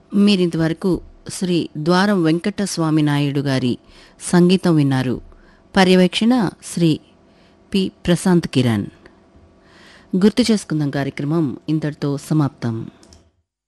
మీరింతవరకు శ్రీ ద్వారం వెంకటస్వామి నాయుడు గారి సంగీతం విన్నారు. పర్యవేక్షణ శ్రీ పి ప్రశాంత్ కిరణ్. గుర్తు చేసుకుందాం కార్యక్రమం ఇంతటితో సమాప్తం.